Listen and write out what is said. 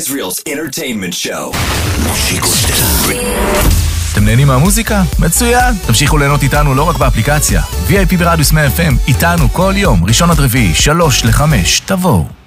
Israel's entertainment show. אתם נהנים מהמוזיקה? מצוין! תמשיכו ליהנות איתנו לא רק באפליקציה. VIP ברדיוס 100 FM, איתנו כל יום, ראשון עד רביעי, 3 ל-5, תבואו.